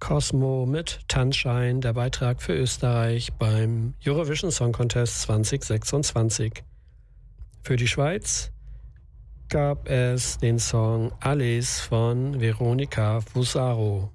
Cosmo mit Tanzschein, der Beitrag für Österreich beim Eurovision Song Contest 2026. Für die Schweiz gab es den Song Alice von Veronica Fusaro.